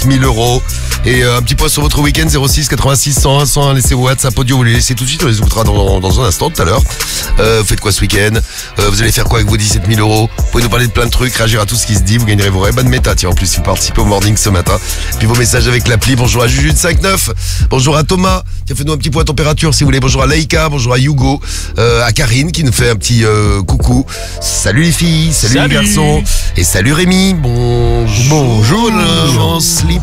000 €. Et un petit point sur votre week-end, 06 86 101 101, laissez vos WhatsApp audio, vous les laissez tout de suite, on les écoutera dans un instant tout à l'heure. Vous faites quoi ce week-end? Vous allez faire quoi avec vos 17 000 €? Vous pouvez nous parler de plein de trucs, réagir à tout ce qui se dit, vous gagnerez vos Ray-Ban Meta. Tiens, en plus, si vous participez au morning ce matin. Puis vos messages avec l'appli. Bonjour à Juju de 5-9. Bonjour à Thomas, qui a fait nous un petit point de température si vous voulez. Bonjour à Laïka, bonjour à Hugo, à Karine qui nous fait un petit coucou. Salut les filles, salut les garçons. Et salut Rémi, bonjour en slip.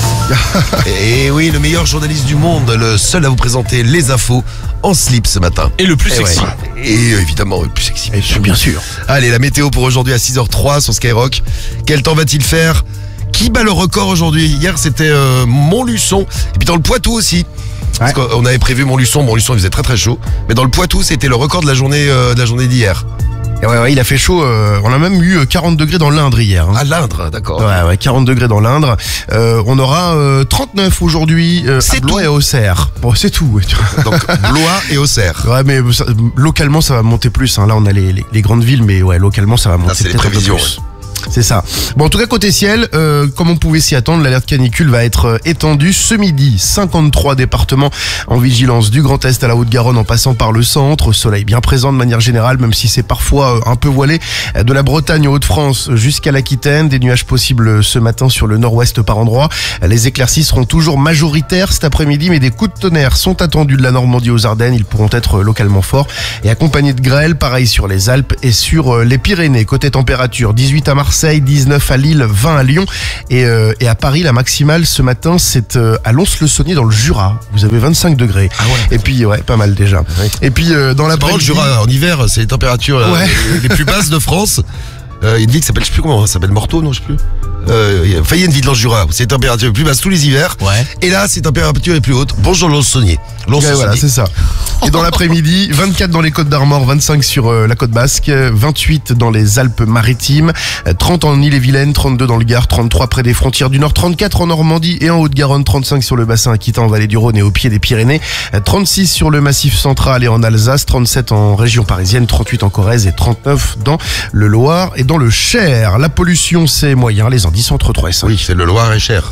Et oui, le meilleur journaliste du monde, le seul à vous présenter les infos en slip ce matin. Et le plus sexy. Ouais. Et évidemment le plus sexy. Et bien sûr. Allez, la météo pour aujourd'hui à 6h03 sur Skyrock. Quel temps va-t-il faire? Qui bat le record aujourd'hui? Hier c'était Montluçon. Et puis dans le Poitou aussi. Parce qu'on avait prévu Montluçon il faisait très très chaud. Mais dans le Poitou c'était le record de la journée d'hier. Et ouais, il a fait chaud. On a même eu 40 degrés dans l'Indre hier. Ah, l'Indre, d'accord. Ouais, 40 degrés dans l'Indre. On aura 39 aujourd'hui à Blois et Auxerre. Bon, c'est tout. Ouais. Donc, Blois et Auxerre. Ouais, mais localement, ça va monter plus. Hein. Là, on a les grandes villes, mais ouais, localement, ça va monter. Là, c'est les prévisions. C'est ça. Bon, en tout cas, côté ciel, comme on pouvait s'y attendre, l'alerte canicule va être étendue ce midi. 53 départements en vigilance du Grand Est à la Haute-Garonne en passant par le centre. Soleil bien présent de manière générale, même si c'est parfois un peu voilé. De la Bretagne aux Hauts-de-France jusqu'à l'Aquitaine. Des nuages possibles ce matin sur le nord-ouest par endroits. Les éclaircies seront toujours majoritaires cet après-midi, mais des coups de tonnerre sont attendus de la Normandie aux Ardennes. Ils pourront être localement forts et accompagnés de grêle. Pareil sur les Alpes et sur les Pyrénées. Côté température, 18 à Marseille, 19 à Lille, 20 à Lyon et à Paris la maximale ce matin c'est à Lons-le-Saunier dans le Jura. Vous avez 25 degrés. Ah ouais. Et puis ouais, pas mal déjà. Ouais. Et puis dans la le Jura en hiver, c'est les températures les plus basses de France. Il y a une ville qui s'appelle, je sais plus comment, ça s'appelle Morteau, non, je sais plus. Il y a une ville dans le Jura où c'est les températures les plus basses tous les hivers. Ouais. Et là, c'est les températures les plus hautes. Bonjour Lons-le-Saunier. Ouais, voilà, c'est ça. Et dans l'après-midi, 24 dans les Côtes d'Armor, 25 sur la côte basque, 28 dans les Alpes-Maritimes, 30 en Ille-et-Vilaine, 32 dans le Gard, 33 près des frontières du Nord, 34 en Normandie et en Haute-Garonne, 35 sur le bassin aquitain en vallée du Rhône et au pied des Pyrénées, 36 sur le Massif central et en Alsace, 37 en région parisienne, 38 en Corrèze et 39 dans le Loir et dans le Cher. La pollution, c'est moyen, les indices entre 3 et 5. Oui, c'est le Loir et Cher.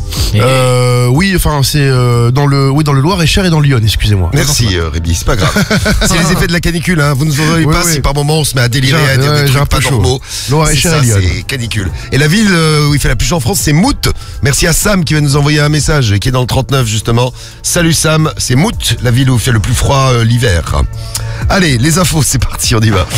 Oui, enfin c'est dans le Loir-et-Cher et dans Lyon, excusez-moi. Merci Rémi, c'est pas grave. C'est les effets de la canicule, hein. Vous ne nous en voyez pas si par moment on se met à délirer, à dire des trucs pas normaux. Loir-et-Cher et Lyon. C'est canicule. Et la ville où il fait la plus chaud en France, c'est Mout. Merci à Sam qui va nous envoyer un message, qui est dans le 39 justement. Salut Sam, c'est Mout, la ville où il fait le plus froid l'hiver. Allez, les infos, c'est parti, on y va.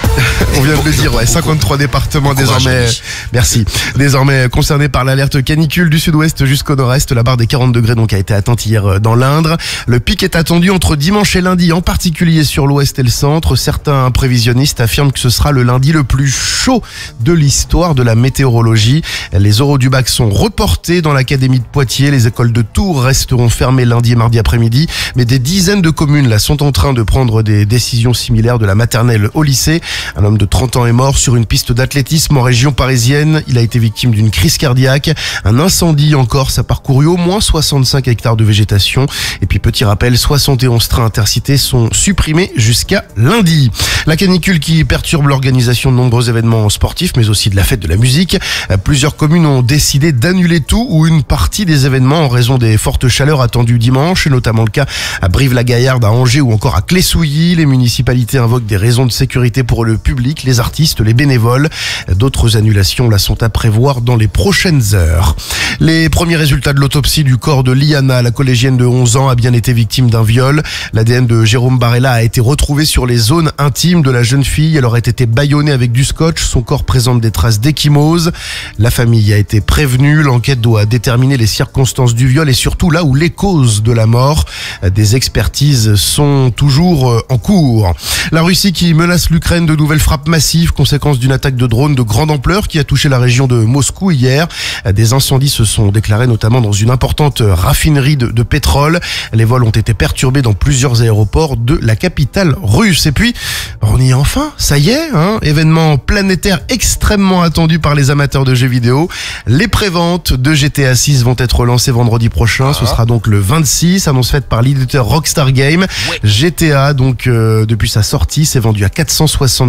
On vient de le dire, 53 départements désormais. Merci. Désormais concernés par l'alerte canicule du sud-ouest jusqu'au nord-est. La barre des 40 degrés donc a été atteinte hier dans l'Indre. Le pic est attendu entre dimanche et lundi, en particulier sur l'ouest et le centre. Certains prévisionnistes affirment que ce sera le lundi le plus chaud de l'histoire de la météorologie. Les oraux du bac sont reportés dans l'académie de Poitiers. Les écoles de Tours resteront fermées lundi et mardi après-midi. Mais des dizaines de communes là sont en train de prendre des décisions similaires de la maternelle au lycée. Un homme de 30 ans est mort sur une piste d'athlétisme en région parisienne. Il a été victime d'une crise cardiaque. Un incendie en Corse a parcouru au moins 65 hectares de végétation. Et puis petit rappel, 71 trains intercités sont supprimés jusqu'à lundi. La canicule qui perturbe l'organisation de nombreux événements sportifs, mais aussi de la fête de la musique. Plusieurs communes ont décidé d'annuler tout ou une partie des événements en raison des fortes chaleurs attendues dimanche, notamment le cas à Brive-la-Gaillarde, à Angers ou encore à Clé-Souilly. Les municipalités invoquent des raisons de sécurité pour le public, les artistes, les bénévoles. D'autres annulations là sont à prévoir dans les prochaines heures. Les premiers résultats de l'autopsie du corps de Liana, la collégienne de 11 ans, a bien été victime d'un viol. L'ADN de Jérôme Barella a été retrouvé sur les zones intimes de la jeune fille. Elle aurait été bâillonnée avec du scotch. Son corps présente des traces d'échymose. La famille a été prévenue. L'enquête doit déterminer les circonstances du viol et surtout là où les causes de la mort. Des expertises sont toujours en cours. La Russie qui menace l'Ukraine de nouvelles frappes massives, conséquence d'une attaque de drone de grande ampleur qui a touché la région de Moscou hier. Des incendies se sont déclarés notamment dans une importante raffinerie de pétrole. Les vols ont été perturbés dans plusieurs aéroports de la capitale russe. Et puis, on y est enfin, ça y est, événement planétaire extrêmement attendu par les amateurs de jeux vidéo. Les préventes de GTA 6 vont être lancées vendredi prochain. Ce sera donc le 26, annonce faite par l'éditeur Rockstar Games. GTA, donc depuis sa sortie, s'est vendu à 470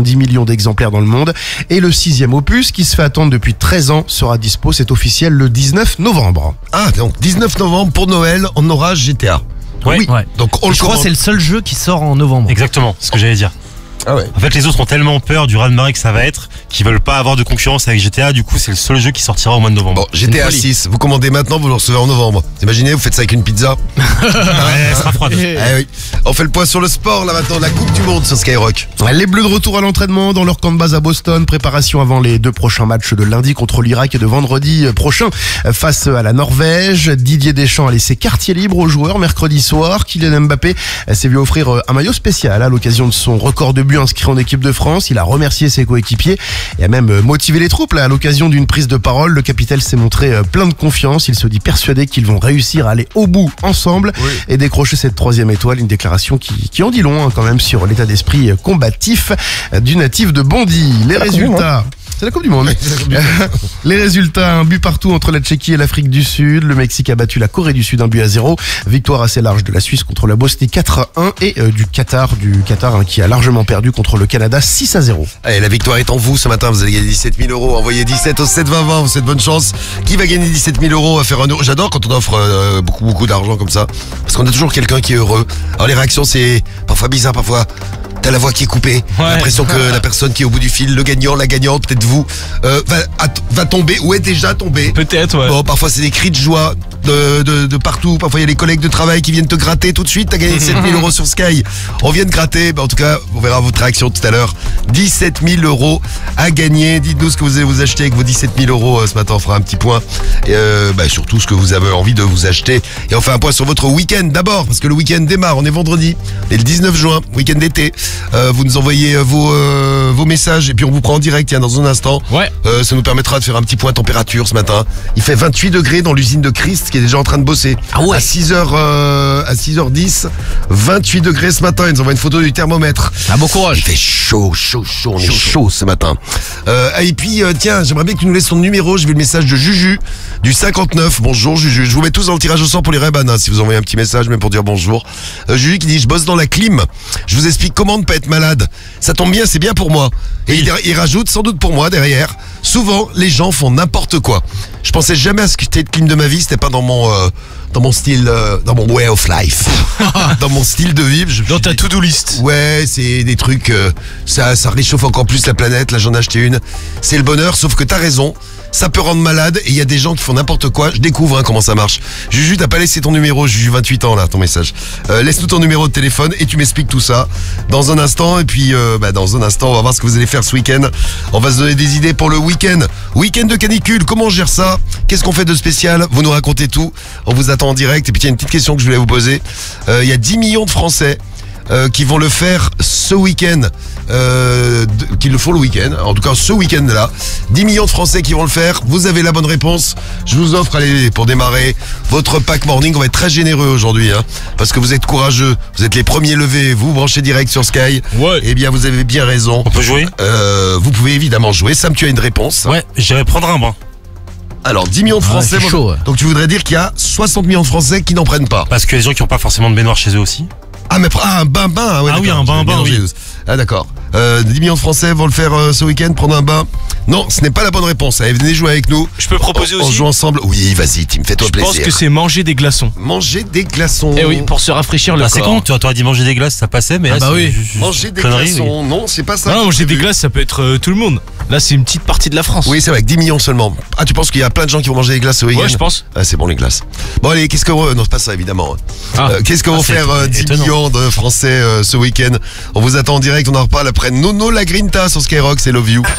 70 millions d'exemplaires dans le monde. Et le 6e opus, qui se fait attendre depuis 13 ans, sera dispo, c'est officiel, le 19 novembre. Ah, donc 19 novembre pour Noël, on aura GTA. Oui. Donc on le Je crois que c'est le seul jeu qui sort en novembre. Exactement, c'est ce que j'allais dire. Ah ouais. En fait, les autres ont tellement peur du raz-de-marée que ça va être qu'ils veulent pas avoir de concurrence avec GTA. Du coup, c'est le seul jeu qui sortira au mois de novembre. Bon, GTA 6, vous commandez maintenant, vous le recevez en novembre. Imaginez, vous faites ça avec une pizza. Ouais, elle sera froide. Ah oui. On fait le point sur le sport là maintenant, la Coupe du Monde sur Skyrock. Les Bleus de retour à l'entraînement dans leur camp de base à Boston. Préparation avant les 2 prochains matchs de lundi contre l'Irak et de vendredi prochain face à la Norvège. Didier Deschamps a laissé quartier libre aux joueurs mercredi soir. Kylian Mbappé s'est vu offrir un maillot spécial à l'occasion de son record de buts inscrit en équipe de France. Il a remercié ses coéquipiers et a même motivé les troupes. Là, à l'occasion d'une prise de parole, le capitaine s'est montré plein de confiance. Il se dit persuadé qu'ils vont réussir à aller au bout ensemble et décrocher cette 3e étoile. Une déclaration qui en dit long quand même sur l'état d'esprit combatif du natif de Bondy. Les résultats... C'est la Coupe du Monde. Les résultats, un but partout entre la Tchéquie et l'Afrique du Sud. Le Mexique a battu la Corée du Sud 1-0. Victoire assez large de la Suisse contre la Bosnie 4-1 et du Qatar qui a largement perdu contre le Canada 6-0. Allez, la victoire est en vous ce matin, vous allez gagner 17 000 euros. Envoyez 17 au 7 20 20, vous êtes bonne chance. Qui va gagner 17 000 euros à faire un euro? J'adore quand on offre beaucoup d'argent comme ça. Parce qu'on a toujours quelqu'un qui est heureux. Alors les réactions c'est parfois bizarre, parfois... T'as la voix qui est coupée, l'impression que la personne qui est au bout du fil, le gagnant, la gagnante, peut-être vous, va tomber ou est déjà tombé. Peut-être, ouais. Bon, parfois c'est des cris de joie de partout. Parfois il y a les collègues de travail qui viennent te gratter tout de suite. T'as gagné 7 000 euros sur Sky. On vient de gratter. En tout cas, on verra votre réaction tout à l'heure. 17 000 euros à gagner. Dites-nous ce que vous allez vous acheter avec vos 17 000 euros. Ce matin, on fera un petit point. Et surtout ce que vous avez envie de vous acheter. Et on fait un point sur votre week-end d'abord. Parce que le week-end démarre. On est vendredi. Et le 19 juin, week-end d'été. Vous nous envoyez vos messages. Et puis on vous prend en direct dans un instant. Ouais. Ça nous permettra de faire un petit point température ce matin. Il fait 28 degrés dans l'usine de Christ qui est déjà en train de bosser. Ah ouais. À 6h10, 28 degrés ce matin. Ils nous envoient une photo du thermomètre. Ah, bon courage. Il fait chaud. On est chaud ce matin. Et puis, tiens, j'aimerais bien que tu nous laisses ton numéro. J'ai vu le message de Juju du 59. Bonjour Juju. Je vous mets tous dans le tirage au sort pour les Ray-Ban, si vous envoyez un petit message, même pour dire bonjour. Juju qui dit, je bosse dans la clim. Je vous explique comment ne pas être malade. Ça tombe bien, c'est bien pour moi. Et il rajoute, sans doute pour moi, derrière. Souvent, les gens font n'importe quoi. Je pensais jamais à ce que c'était de clim de ma vie. C'était pas dans mon style, dans mon way of life. Dans mon style de vivre. Dans ta to-do list. Ouais, c'est des trucs, ça réchauffe encore plus la planète. Là, j'en ai acheté une. C'est le bonheur, sauf que t'as raison. Ça peut rendre malade et il y a des gens qui font n'importe quoi. Je découvre comment ça marche. Juju, t'as pas laissé ton numéro, Juju, 28 ans là, ton message. Laisse-nous ton numéro de téléphone et tu m'expliques tout ça dans un instant. Et puis dans un instant, on va voir ce que vous allez faire ce week-end. On va se donner des idées pour le week-end. Week-end de canicule, comment on gère ça? Qu'est-ce qu'on fait de spécial? Vous nous racontez tout. On vous attend en direct. Et puis il y a une petite question que je voulais vous poser. Il y a 10 millions de Français qui vont le faire ce week-end, qui le font le week-end, en tout cas ce week-end-là. 10 millions de Français qui vont le faire. Vous avez la bonne réponse. Je vous offre, allez, pour démarrer, votre pack morning. On va être très généreux aujourd'hui, parce que vous êtes courageux. Vous êtes les premiers levés. Vous branchez direct sur Sky. Ouais. Eh bien, vous avez bien raison. On peut jouer? Vous pouvez évidemment jouer. Sam, tu as une réponse? Ouais, j'irai prendre un bain. Alors, 10 millions de Français. c'est chaud, ouais. Donc, tu voudrais dire qu'il y a 60 millions de Français qui n'en prennent pas? Parce que les gens qui n'ont pas forcément de baignoire chez eux aussi. Ah, mais un bain. Ouais, Ah oui, d'accord, un bain, j'ai mélangé. oui. Ah, d'accord. 10 millions de Français vont le faire ce week-end, prendre un bain. Non, ce n'est pas la bonne réponse. Allez, venez jouer avec nous. Je peux proposer On aussi. joue ensemble. Oui, vas-y, Tim, fais-toi Je plaisir. pense que c'est manger des glaçons. Manger des glaçons. Eh oui, pour se rafraîchir le Bah, corps. c'est con, tu aurais dit manger des glaces, ça passait, mais là, bah c'est oui. juste Manger des connerie, glaçons. Non, c'est pas ça. Non, manger des glaces, ça peut être tout le monde. Là, c'est une petite partie de la France. Oui, c'est vrai, avec 10 millions seulement. Ah, tu penses qu'il y a plein de gens qui vont manger des glaces ce week-end? Ouais, je pense. Ah, c'est bon, les glaces. Bon, allez, qu'est-ce qu'on... Non, c'est pas ça, évidemment. Qu'est-ce qu'on va c'est faire 10 étonnant. millions de Français ce week-end? On vous attend en direct, on en reparle après Nono la Grinta sur Skyrock, c'est Love You.